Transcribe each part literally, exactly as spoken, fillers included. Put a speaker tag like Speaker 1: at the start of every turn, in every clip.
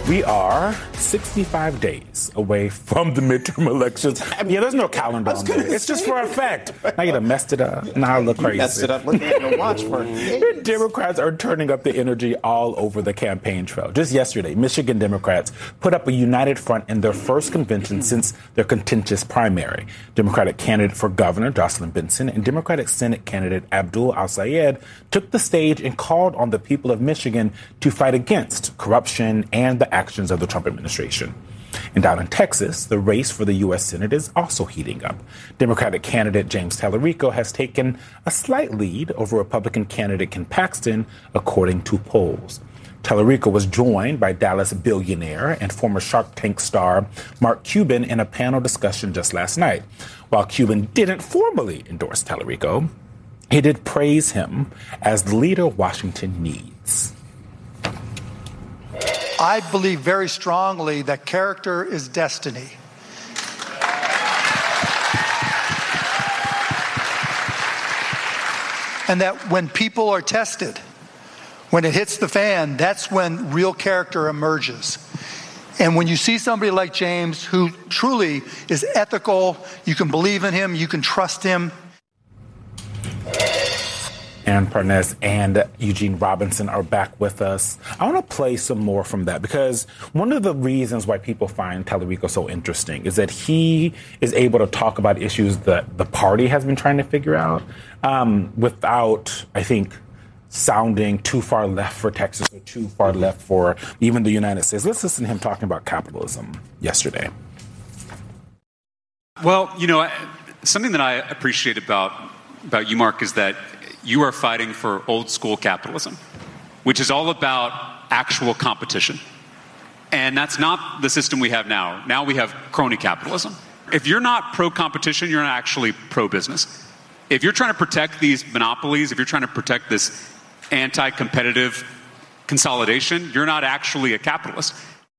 Speaker 1: We are sixty-five days away from the midterm elections. I mean, yeah, there's no calendar on there. It's just for effect. Now you done messed it up. Now I look crazy.
Speaker 2: Messed it up. Look at your watch for days.
Speaker 1: Democrats are turning up the energy all over the campaign trail. Just yesterday, Michigan Democrats put up a united front in their first convention since their contentious primary. Democratic candidate for governor Jocelyn Benson and Democratic Senate candidate Abdul Al-Sayed took the stage and called on the people of Michigan to fight against corruption and the actions of the Trump administration. And down in Texas, the race for the U S Senate is also heating up. Democratic candidate James Tallarico has taken a slight lead over Republican candidate Ken Paxton, according to polls. Tallarico was joined by Dallas billionaire and former Shark Tank star Mark Cuban in a panel discussion just last night. While Cuban didn't formally endorse Tallarico, he did praise him as the leader Washington needs.
Speaker 3: I believe very strongly that character is destiny. And that when people are tested, when it hits the fan, that's when real character emerges. And when you see somebody like James, who truly is ethical, you can believe in him, you can trust him.
Speaker 1: Aaron Parnes and Eugene Robinson are back with us. I want to play some more from that because one of the reasons why people find Tallarico so interesting is that he is able to talk about issues that the party has been trying to figure out um, without, I think, sounding too far left for Texas or too far left for even the United States. Let's listen to him talking about capitalism yesterday.
Speaker 4: Well, you know, something that I appreciate about, about you, Mark, is that you are fighting for old school capitalism, which is all about actual competition. And that's not the system we have now. Now we have crony capitalism. If you're not pro-competition, you're not actually pro-business. If you're trying to protect these monopolies, if you're trying to protect this anti-competitive consolidation, you're not actually a capitalist.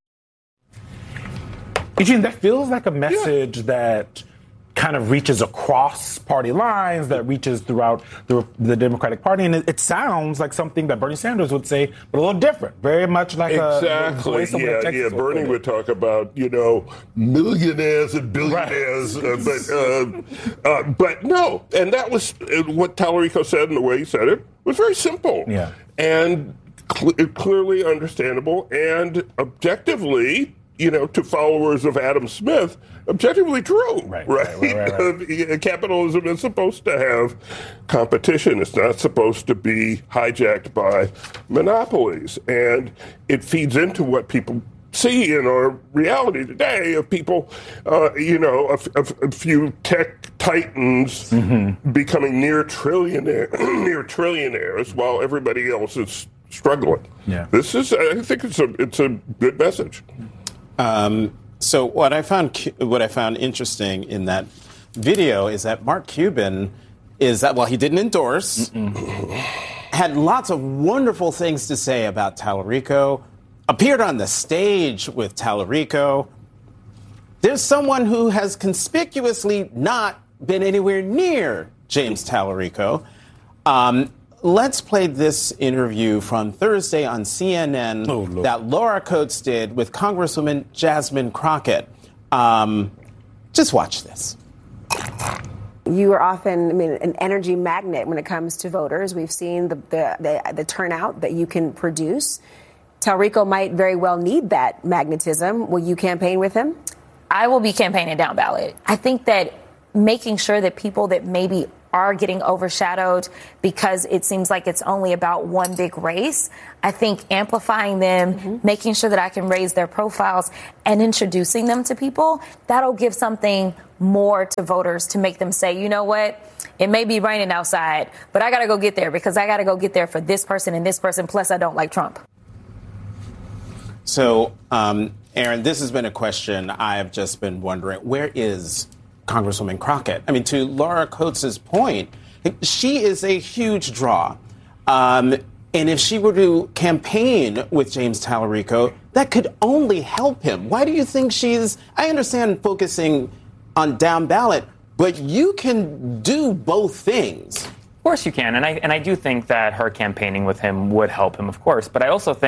Speaker 1: Eugene, that feels like a message yeah. that kind of reaches across party lines, that reaches throughout the, the Democratic Party. And it, it sounds like something that Bernie Sanders would say, but a little different. Very much like
Speaker 5: exactly.
Speaker 1: a... Exactly.
Speaker 5: Yeah, yeah. Bernie would talk about, you know, millionaires and billionaires. Right. Uh, but, uh, uh, but no. And that was uh, what Tallarico said, and the way he said it was very simple.
Speaker 1: Yeah.
Speaker 5: And cl- clearly understandable and objectively, you know, to followers of Adam Smith, objectively true,
Speaker 1: right?
Speaker 5: right?
Speaker 1: right, right, right, right.
Speaker 5: Capitalism is supposed to have competition. It's not supposed to be hijacked by monopolies. And it feeds into what people see in our reality today of people, uh, you know, a, a, a few tech titans mm-hmm. becoming near trillionaire, near trillionaires while everybody else is struggling.
Speaker 1: Yeah.
Speaker 5: This is, I think it's a, it's a good message.
Speaker 2: Um, so what I found what I found interesting in that video is that Mark Cuban is that, well, he didn't endorse, Mm-mm. had lots of wonderful things to say about Tallarico, appeared on the stage with Tallarico. There's someone who has conspicuously not been anywhere near James Tallarico. Um, Let's play this interview from Thursday on C N N oh, that Laura Coates did with Congresswoman Jasmine Crockett. Um, just watch this.
Speaker 6: You are often, I mean, an energy magnet when it comes to voters. We've seen the the, the, the turnout that you can produce. Tallarico might very well need that magnetism. Will you campaign with him?
Speaker 7: I will be campaigning down ballot. I think that making sure that people that maybe are getting overshadowed because it seems like it's only about one big race. I think amplifying them, mm-hmm. making sure that I can raise their profiles and introducing them to people, that'll give something more to voters to make them say, you know what, it may be raining outside, but I got to go get there because I got to go get there for this person and this person. Plus, I don't like Trump.
Speaker 2: So, um, Aaron, this has been a question I've just been wondering. Where is Congresswoman Crockett? I mean, to Laura Coates' point, she is a huge draw. Um, and if she were to campaign with James Tallarico, that could only help him. Why do you think she's, I understand focusing on down ballot, but you can do both things.
Speaker 8: Of course you can. And I, and I do think that her campaigning with him would help him, of course. But I also think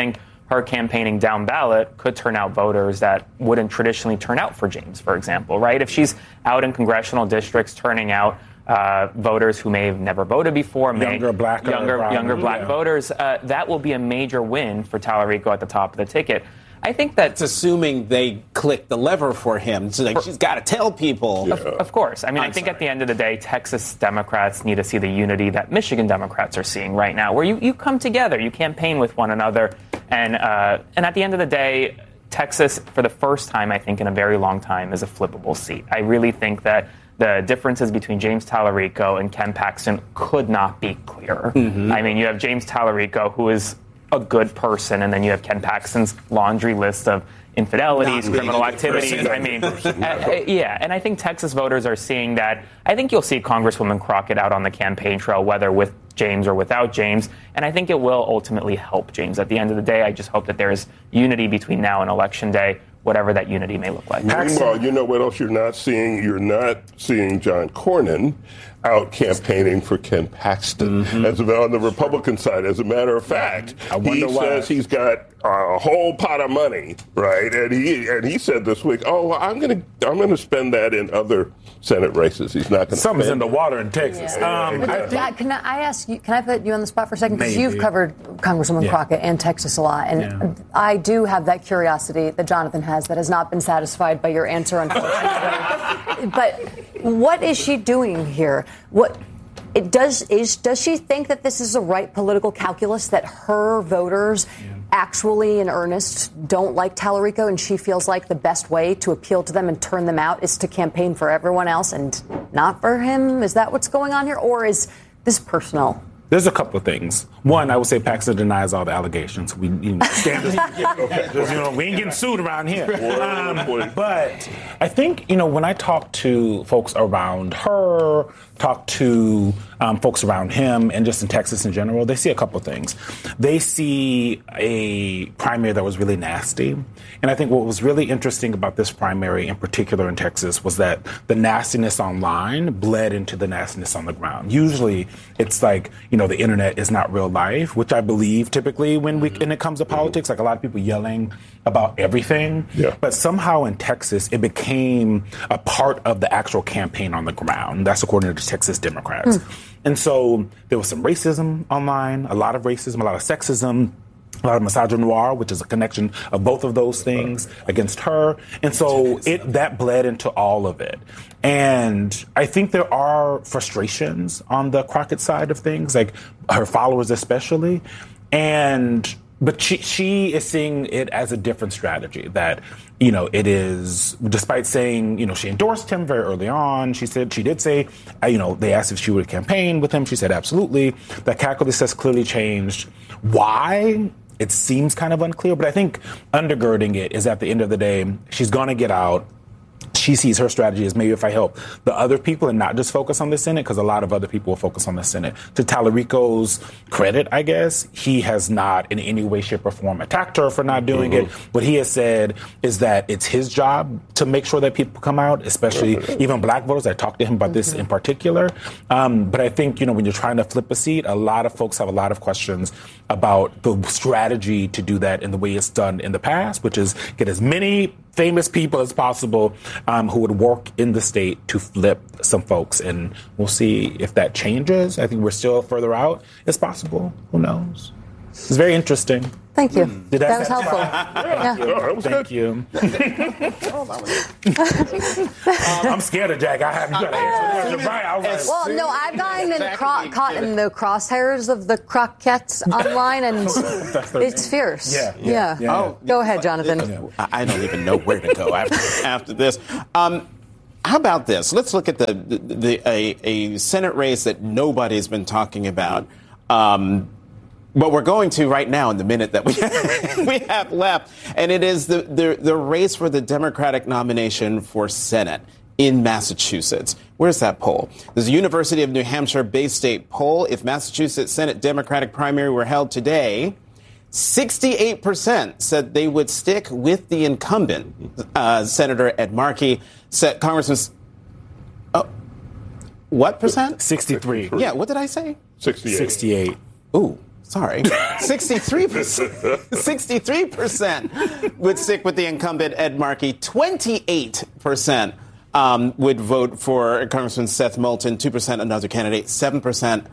Speaker 8: her campaigning down ballot could turn out voters that wouldn't traditionally turn out for James, for example, right? If she's out in congressional districts turning out uh, voters who may have never voted before,
Speaker 1: younger
Speaker 8: may,
Speaker 1: black,
Speaker 8: younger, younger black
Speaker 1: yeah.
Speaker 8: voters, uh, that will be a major win for Tallarico at the top of the ticket. I think that's
Speaker 2: assuming they click the lever for him. So like, she's got to tell people.
Speaker 8: Yeah. Of, of course. I mean,
Speaker 2: I'm
Speaker 8: I think
Speaker 2: sorry.
Speaker 8: at the end of the day, Texas Democrats need to see the unity that Michigan Democrats are seeing right now, where you, you come together, you campaign with one another. And, uh, and at the end of the day, Texas, for the first time, I think, in a very long time, is a flippable seat. I really think that the differences between James Tallarico and Ken Paxton could not be clearer. Mm-hmm. I mean, you have James Tallarico, who is a good person, and then you have Ken Paxton's laundry list of infidelities,
Speaker 2: Not
Speaker 8: criminal
Speaker 2: being a good
Speaker 8: activities.
Speaker 2: person.
Speaker 8: I mean, uh, uh, yeah, and I think Texas voters are seeing that. I think you'll see Congresswoman Crockett out on the campaign trail, whether with James or without James, and I think it will ultimately help James. At the end of the day, I just hope that there is unity between now and Election Day, whatever that unity may look like.
Speaker 5: Meanwhile, you know what else you're not seeing? You're not seeing John Cornyn out campaigning for Ken Paxton mm-hmm. as a, on the Republican side. As a matter of fact,
Speaker 1: I wonder
Speaker 5: he
Speaker 1: why.
Speaker 5: says he's got a whole pot of money, right? And he and he said this week, "Oh, well, I'm going to I'm going to spend that in other Senate races. He's not going to."
Speaker 1: Something's in
Speaker 5: spend
Speaker 1: the water in Texas.
Speaker 5: Yeah.
Speaker 1: Um,
Speaker 5: But
Speaker 1: I
Speaker 5: the-
Speaker 1: think-
Speaker 9: Yeah, can I I ask you, can I put you on the spot for a second? Because
Speaker 1: Maybe.
Speaker 9: you've covered Congresswoman
Speaker 1: Yeah.
Speaker 9: Crockett and Texas a lot. And
Speaker 1: Yeah.
Speaker 9: I do have that curiosity that Jonathan has that has not been satisfied by your answer, unfortunately. But what is she doing here? What it does is does she think that this is the right political calculus, that her voters actually in earnest don't like Tallarico, and she feels like the best way to appeal to them and turn them out is to campaign for everyone else and not for him? Is that what's going on here? Or is this personal?
Speaker 1: There's a couple of things. One, I would say Paxton denies all the allegations. We, you know, standards, okay, you know, we ain't getting sued around here. Um, but I think, you know, when I talk to folks around her, talk to um, folks around him, and just in Texas in general, they see a couple of things. They see a primary that was really nasty. And I think what was really interesting about this primary in particular in Texas was that the nastiness online bled into the nastiness on the ground. Usually it's like, you know, the internet is not real life, which I believe typically when we when it comes to politics, like a lot of people yelling about everything.
Speaker 5: Yeah.
Speaker 1: But somehow in Texas, it became a part of the actual campaign on the ground. That's according to Texas Democrats. Mm. And so there was some racism online, a lot of racism, a lot of sexism, a lot of misogynoir, which is a connection of both of those things against her. And so it that bled into all of it. And I think there are frustrations on the Crockett side of things, like her followers especially. And but she she is seeing it as a different strategy, that, you know, it is, despite saying, you know, she endorsed him very early on. She said, she did say, uh, you know, they asked if she would campaign with him. She said, absolutely. That calculus has clearly changed. Why? It seems kind of unclear, but I think undergirding it is at the end of the day, she's going to get out. She sees her strategy as maybe if I help the other people and not just focus on the Senate, because a lot of other people will focus on the Senate. To Tallarico's credit, I guess, he has not in any way, shape, or form attacked her for not doing mm-hmm. it. What he has said is that it's his job to make sure that people come out, especially mm-hmm. even black voters. I talked to him about mm-hmm. this in particular. Um, but I think, you know, when you're trying to flip a seat, a lot of folks have a lot of questions about the strategy to do that in the way it's done in the past, which is get as many famous people as possible um, who would work in the state to flip some folks. And we'll see if that changes. I think we're still further out. It's possible. Who knows? It's very interesting.
Speaker 9: Thank you.
Speaker 1: Did
Speaker 9: that
Speaker 1: that
Speaker 9: was helpful. Yeah.
Speaker 5: Oh, that was
Speaker 1: Thank
Speaker 5: good.
Speaker 1: you. I'm scared of Jack. I have you got to answer the question right. I was like,
Speaker 9: Well, no, I've gotten in cro- caught in the crosshairs of the croquettes online, and it's fierce.
Speaker 1: Yeah,
Speaker 9: yeah.
Speaker 1: yeah, yeah.
Speaker 2: Oh,
Speaker 9: Go ahead, Jonathan.
Speaker 2: I don't even know where to go after, after this. Um, how about this? Let's look at the, the, the a, a Senate race that nobody's been talking about. Um, But we're going to right now in the minute that we we have left, and it is the, the the race for the Democratic nomination for Senate in Massachusetts. Where's that poll? There's a University of New Hampshire Bay State poll. If Massachusetts Senate Democratic primary were held today, sixty-eight percent said they would stick with the incumbent, uh, Senator Ed Markey. Said Congressman. Oh, what percent?
Speaker 1: sixty-three.
Speaker 2: Yeah, what did I say?
Speaker 5: sixty-eight.
Speaker 1: sixty-eight.
Speaker 2: Ooh. Sorry, sixty-three percent. sixty-three percent would stick with the incumbent Ed Markey. twenty-eight percent um, would vote for Congressman Seth Moulton. two percent another candidate. seven percent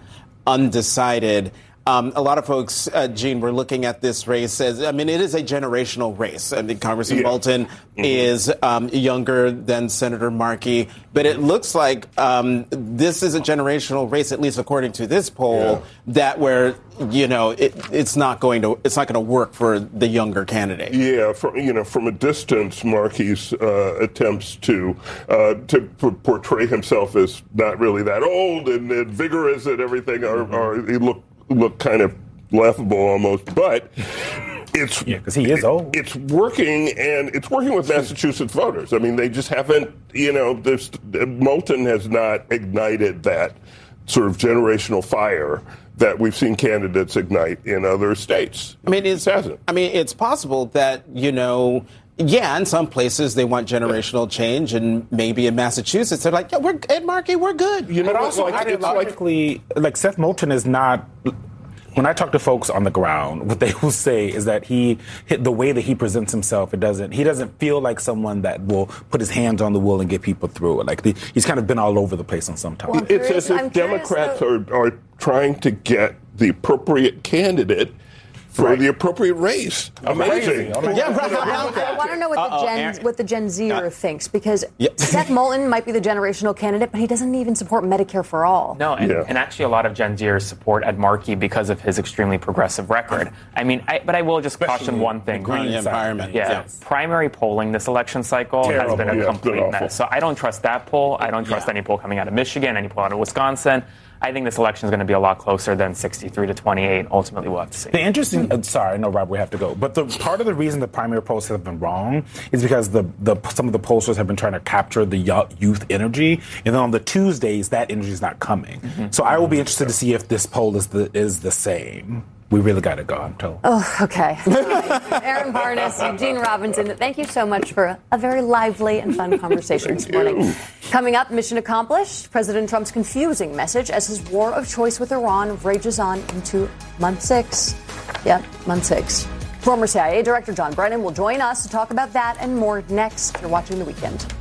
Speaker 2: undecided. Um, a lot of folks, uh, Gene, were looking at this race as, I mean, it is a generational race. I mean, Congressman yeah. Moulton mm-hmm. is um, younger than Senator Markey, but it looks like um, this is a generational race, at least according to this poll, yeah. that where, you know, it, it's not going to it's not going to work for the younger candidate.
Speaker 5: Yeah, from, you know, from a distance, Markey's uh, attempts to uh, to p- portray himself as not really that old and, and vigorous and everything are, mm-hmm. are he look. look kind of laughable almost, but it's
Speaker 1: yeah, because he is old.
Speaker 5: It's working, and it's working with Massachusetts voters. I mean, they just haven't, you know, this Moulton has not ignited that sort of generational fire that we've seen candidates ignite in other states.
Speaker 2: I mean, it's,
Speaker 5: it hasn't.
Speaker 2: I mean, it's possible that, you know, yeah, in some places they want generational change, and maybe in Massachusetts they're like, yeah, we're Ed Markey, we're good.
Speaker 1: You know, but also like, ideologically, like, like Seth Moulton is not. When I talk to folks on the ground, what they will say is that he, the way that he presents himself, it doesn't. He doesn't feel like someone that will put his hands on the wheel and get people through it. Like the, he's kind of been all over the place on some topics.
Speaker 5: Well, it's curious, as if I'm Democrats are, are trying to get the appropriate candidate for right. the appropriate race. Amazing.
Speaker 9: Amazing. Yeah, right. I, I want to know what the, Gen, what the Gen Zer uh, thinks, because yeah. Seth Moulton might be the generational candidate, but he doesn't even support Medicare for all.
Speaker 8: No, and,
Speaker 5: yeah.
Speaker 8: and actually a lot of Gen Zers support Ed Markey because of his extremely progressive record. I mean, I, but I will just Especially caution one thing.
Speaker 2: The green environment.
Speaker 8: Yeah,
Speaker 2: yeah.
Speaker 8: Primary polling this election cycle
Speaker 5: Terrible.
Speaker 8: has been a
Speaker 5: yeah,
Speaker 8: complete mess. So I don't trust that poll. I don't trust yeah. any poll coming out of Michigan, any poll out of Wisconsin. I think this election is going to be a lot closer than sixty-three to twenty-eight. Ultimately, we'll have to see.
Speaker 1: The interesting, uh, sorry, no, Rob, we have to go. But the part of the reason the primary polls have been wrong is because the, the some of the pollsters have been trying to capture the youth energy, and then on the Tuesdays that energy is not coming. Mm-hmm. So I will be interested to see if this poll is the is the same. We really got to go, I'm told.
Speaker 9: Oh, okay. Aaron Barnes, Eugene Robinson, thank you so much for a, a very lively and fun conversation this morning. Coming up, mission accomplished. President Trump's confusing message as his war of choice with Iran rages on into month six. Yep, month six. Former C I A Director John Brennan will join us to talk about that and more next. You're watching The Weekend.